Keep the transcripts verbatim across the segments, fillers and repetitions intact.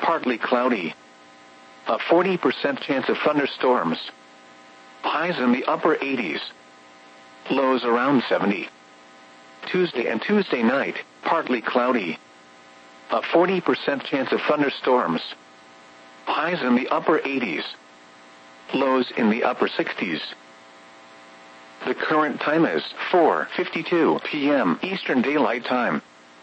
partly cloudy. A forty percent chance of thunderstorms. Highs in the upper eighties. Lows around seventy. Tuesday and Tuesday night, partly cloudy. A forty percent chance of thunderstorms. Highs in the upper eighties. Lows in the upper sixties. The current time is four fifty-two p m Eastern Daylight Time.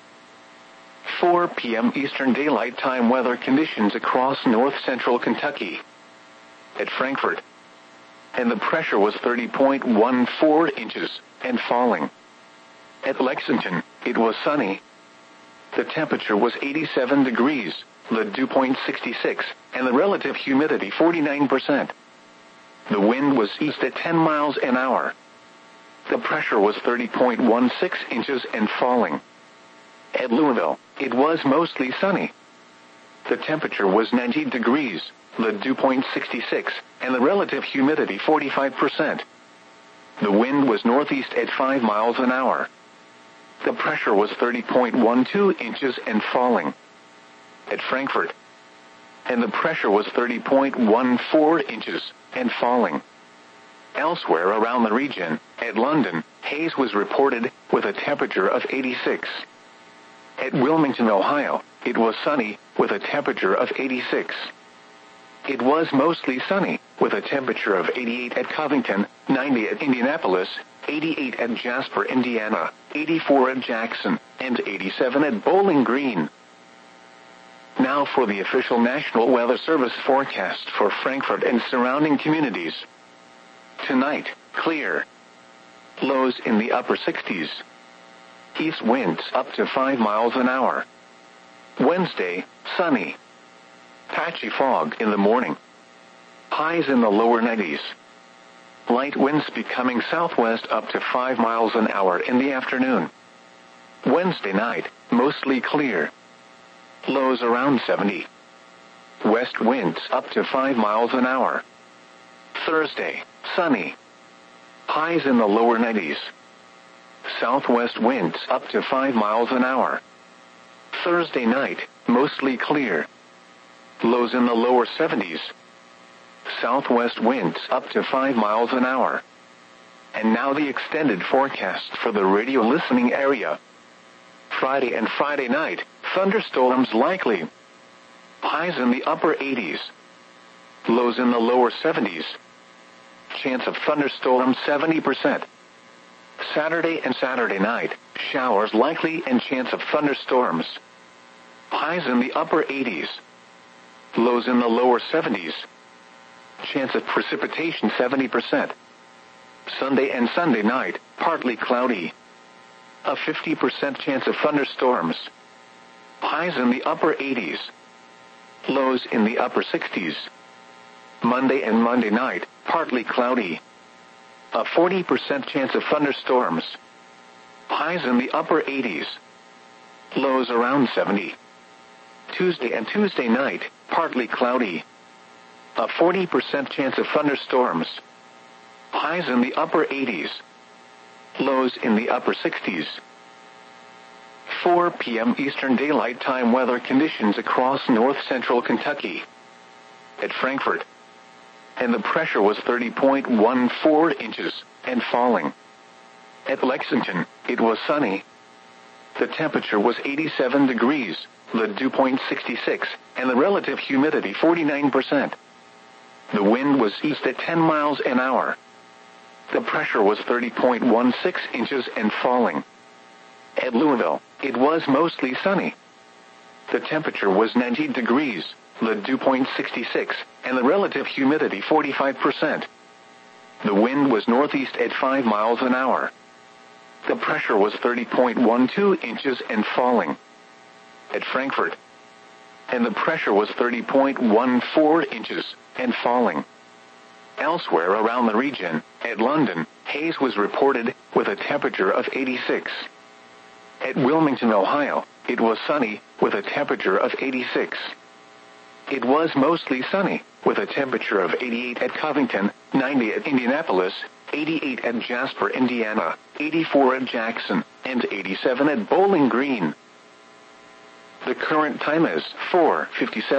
four p m Eastern Daylight Time weather conditions across north-central Kentucky. At Frankfort. And the pressure was thirty point one four inches, and falling. At Lexington, it was sunny. The temperature was eighty-seven degrees, the dew point sixty-six, and the relative humidity forty-nine percent. The wind was east at ten miles an hour. The pressure was thirty point one six inches and falling. At Louisville, it was mostly sunny. The temperature was ninety degrees, the dew point sixty-six, and the relative humidity forty-five percent. The wind was northeast at five miles an hour. The pressure was thirty point one two inches and falling. At Frankfort. And the pressure was thirty point one four inches and falling. Elsewhere around the region, at London, haze was reported with a temperature of eighty-six. At Wilmington, Ohio, it was sunny with a temperature of eighty-six. It was mostly sunny with a temperature of eighty-eight at Covington, ninety at Indianapolis, eighty-eight at Jasper, Indiana, eighty-four at Jackson, and eighty-seven at Bowling Green. Now for the official National Weather Service forecast for Frankfort and surrounding communities. Tonight, clear. Lows in the upper sixties. East winds up to five miles an hour. Wednesday, sunny. Patchy fog in the morning. Highs in the lower nineties. Light winds becoming southwest up to five miles an hour in the afternoon. Wednesday night, mostly clear. Lows around seventy. West winds up to five miles an hour. Thursday, sunny. Highs in the lower nineties. Southwest winds up to five miles an hour. Thursday night, mostly clear. Lows in the lower seventies. Southwest winds up to five miles an hour. And now the extended forecast for the radio listening area. Friday and Friday night, thunderstorms likely. Highs in the upper eighties. Lows in the lower seventies. Chance of thunderstorms seventy percent. Saturday and Saturday night, showers likely and chance of thunderstorms. Highs in the upper eighties. Lows in the lower seventies. Chance of precipitation seventy percent. Sunday and Sunday night, partly cloudy. A fifty percent chance of thunderstorms. Highs in the upper eighties. Lows in the upper sixties. Monday and Monday night, partly cloudy. A forty percent chance of thunderstorms. Highs in the upper eighties. Lows around seventy. Tuesday and Tuesday night, partly cloudy. A forty percent chance of thunderstorms. Highs in the upper eighties. Lows in the upper sixties. four p m Eastern Daylight Time weather conditions across north-central Kentucky. At Frankfort. And the pressure was thirty point one four inches, and falling. At Lexington, it was sunny. The temperature was eighty-seven degrees, the dew point sixty-six, and the relative humidity forty-nine percent. The wind was east at ten miles an hour. The pressure was thirty point one six inches and falling. At Louisville, it was mostly sunny. The temperature was ninety degrees, the dew point sixty-six, and the relative humidity forty-five percent. The wind was northeast at five miles an hour. The pressure was thirty point one two inches and falling. At Frankfort. And the pressure was thirty point one four inches and falling. Elsewhere around the region, at London, haze was reported with a temperature of eighty-six. At Wilmington, Ohio, it was sunny with a temperature of eighty-six. It was mostly sunny with a temperature of eighty-eight at Covington, ninety at Indianapolis, eighty-eight at Jasper, Indiana, eighty-four at Jackson, and eighty-seven at Bowling Green. The current time is four fifty-seven.